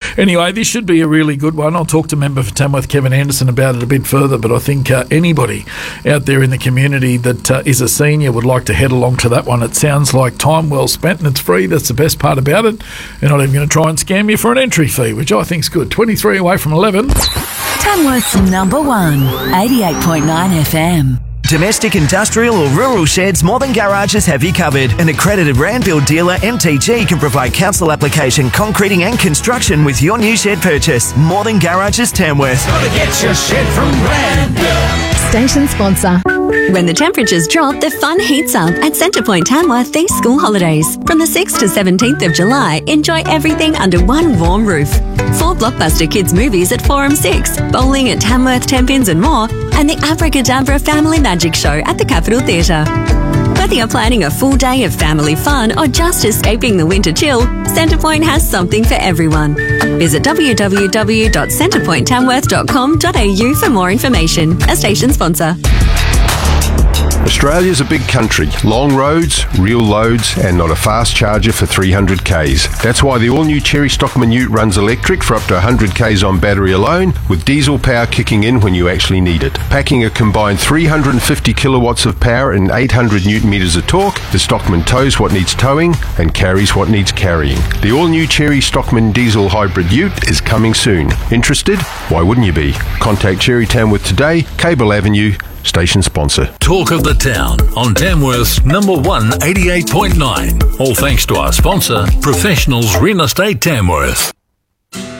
Anyway, this should be a really good one. I'll talk to member for Tamworth, Kevin Anderson, about it a bit further, but I think anybody out there in the community that is a senior would like to head along to that one. It sounds like time well spent, and it's free. That's the best part about it. They're not even going to try and scam you for an entry fee, which I think's good. 23 away from 11. Tamworth's number one, 88.9 FM. Domestic, industrial or rural sheds, More Than Garages have you covered. An accredited Randbuild dealer, MTG, can provide council application, concreting and construction with your new shed purchase. More Than Garages, Tamworth. Gotta get your shed from Randbuild. Station sponsor. When the temperatures drop, the fun heats up at Centrepoint Tamworth these school holidays. From the 6th to 17th of July, enjoy everything under one warm roof. 4 blockbuster kids movies at Forum 6, bowling at Tamworth, 10 Pins and more, and the Abracadabra Family Magic Show at the Capitol Theatre. Whether you're planning a full day of family fun or just escaping the winter chill, Centrepoint has something for everyone. Visit www.centrepointtamworth.com.au for more information. A station sponsor. Australia's a big country. Long roads, real loads, and not a fast charger for 300 Ks. That's why the all-new Cherry Stockman Ute runs electric for up to 100 Ks on battery alone, with diesel power kicking in when you actually need it. Packing a combined 350 kilowatts of power and 800 Newton meters of torque, the Stockman tows what needs towing and carries what needs carrying. The all-new Cherry Stockman Diesel Hybrid Ute is coming soon. Interested? Why wouldn't you be? Contact Cherry Tamworth today, Cable Avenue, station sponsor. Talk of the town on Tamworth's number one 88.9. All thanks to our sponsor, Professionals Real Estate Tamworth.